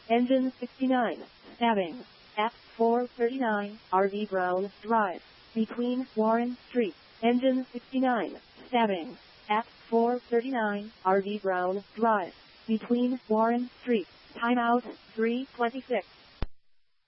Engine 69, stabbing, at 439, RV Brown Drive, between Warren Street. Engine 69, stabbing, at 439, RV Brown Drive, between Warren Street. Timeout 3:26.